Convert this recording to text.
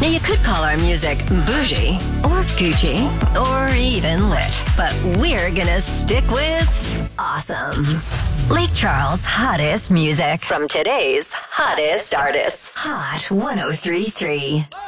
Now, you could call our music bougie, or Gucci, or even lit, but we're gonna stick with awesome. Lake Charles' hottest music from today's hottest artists. Hot 103.3.